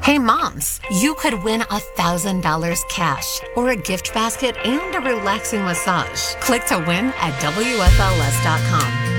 Hey moms, you could win $1,000 cash or a gift basket and a relaxing massage. Click to win at WFLS.com.